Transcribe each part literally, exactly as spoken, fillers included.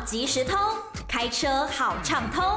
即时通，开车好畅通。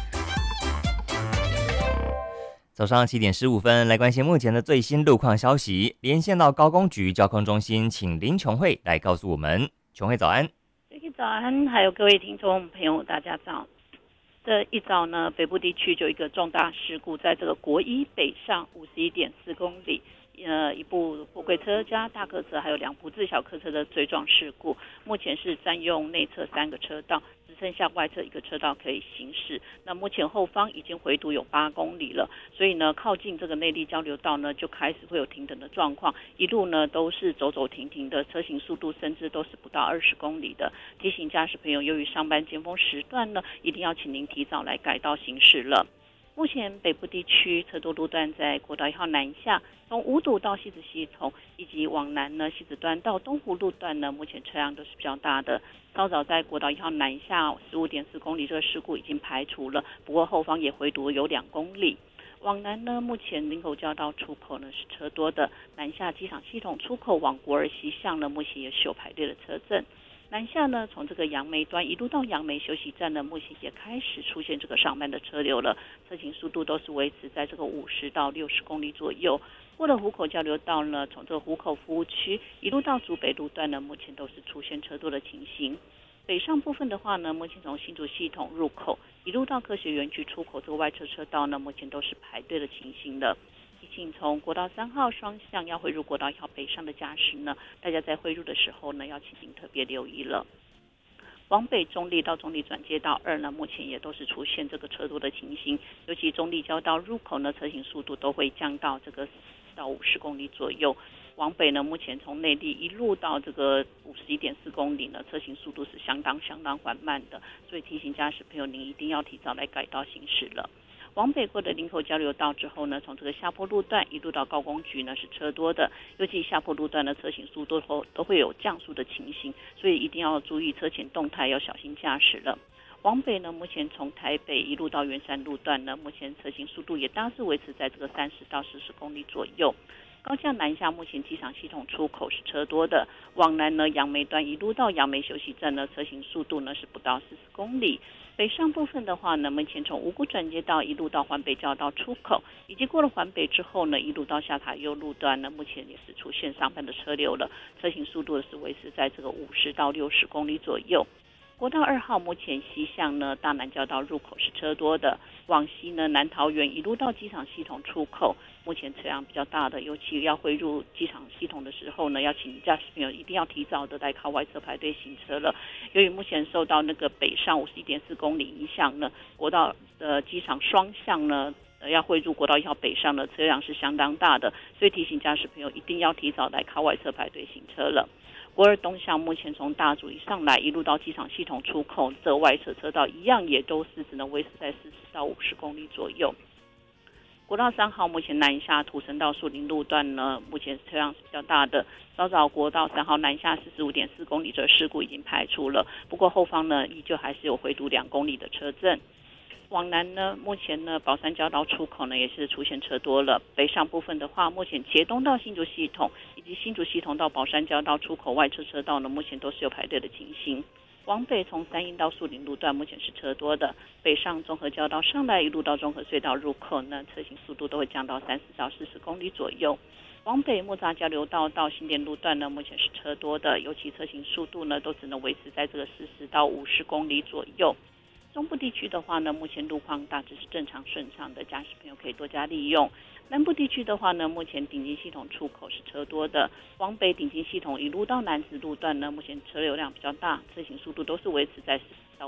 早上七点十五分，来关心目前的最新路况消息。连线到高工局交通中心，请林琼慧来告诉我们。琼慧早安。 早安，还有各位听众朋友，大家早。这一早呢，北部地区就一个重大事故，在这个国一北上五十一点四公里。呃，一部货柜车加大客车，还有两部自小客车的追撞事故，目前是占用内侧三个车道，只剩下外侧一个车道可以行驶。那目前后方已经回堵有八公里了，所以呢，靠近这个内力交流道呢，就开始会有停等的状况，一路呢都是走走停停的，车行速度甚至都是不到二十公里的。提醒驾驶朋友，由于上班尖峰时段呢，一定要请您提早来改道行驶了。目前北部地区车多路段在国道一号南下，从五堵到汐止系统，以及往南呢汐止端到东湖路段呢，目前车辆都是比较大的。稍早在国道一号南下十五点四公里这个事故已经排除了，不过后方也回堵有两公里。往南呢，目前林口交道出口呢是车多的，南下机场系统出口往国二西向呢，目前也是有排队的车阵。南下呢，从这个杨梅端一路到杨梅休息站呢，目前也开始出现这个上班的车流了，车行速度都是维持在这个五十到六十公里左右。过了湖口交流道呢，从这个湖口服务区一路到竹北路段呢，目前都是出现车多的情形。北上部分的话呢，目前从新竹系统入口一路到科学园区出口这个外侧车道呢，目前都是排队的情形的。提醒从国道三号双向要汇入国道一号北上的驾驶呢，大家在汇入的时候呢，要请您特别留意了。往北中立到中立转接道二呢，目前也都是出现这个车多的情形，尤其中立交道入口呢，车行速度都会降到这个到五十公里左右。往北呢，目前从内坜一路到这个五十一点四公里呢，车行速度是相当相当缓慢的，所以提醒驾驶朋友，您一定要提早来改道行驶了。往北过的林口交流道之后呢，从这个下坡路段一路到高工局呢是车多的，尤其下坡路段的车行速度都都会有降速的情形，所以一定要注意车前动态，要小心驾驶了。往北呢，目前从台北一路到圆山路段呢，目前车行速度也大致维持在这个三十到四十公里左右。高架南下，目前机场系统出口是车多的，往南呢，杨梅端一路到杨梅休息站呢，车行速度呢是不到四十公里。北上部分的话呢，目前从五股转接道一路到环北交道出口，以及过了环北之后呢，一路到下塔悠路段呢，目前也是出现上班的车流了，车行速度是维持在这个五十到六十公里左右。国道二号目前西向呢，大南交道入口是车多的，往西呢，南桃园一路到机场系统出口，目前车辆比较大的，尤其要汇入机场系统的时候呢，要请驾驶朋友一定要提早的来靠外侧排队行车了。由于目前受到那个北上五十一点四公里影响呢，国道的机场双向呢，要汇入国道一号北上的车辆是相当大的，所以提醒驾驶朋友一定要提早来靠外侧排队行车了。国二东向目前从大竹一上来一路到机场系统出口，这外侧车道一样也都是只能维持在四十到五十公里左右。国道三号目前南下土城到树林路段呢，目前车辆是比较大的。稍早国道三号南下四十五点四公里，这事故已经排除了，不过后方呢依旧还是有回堵两公里的车阵。往南呢，目前呢宝山交道出口呢也是出现车多了。北上部分的话，目前茄东到新竹系统以及新竹系统到宝山交道出口外侧车道呢，目前都是有排队的情形。往北从三鹰到树林路段目前是车多的，北上综合交道上来一路到中和隧道入口呢，车行速度都会降到三十到四十公里左右。往北木栅交流道到新店路段呢，目前是车多的，尤其车行速度呢都只能维持在这个四十到五十公里左右。中部地区的话呢，目前路况大致是正常顺畅的，驾驶朋友可以多加利用。南部地区的话呢，目前顶金系统出口是车多的，往北顶金系统一路到南子路段呢，目前车流量比较大，车行速度都是维持在四十到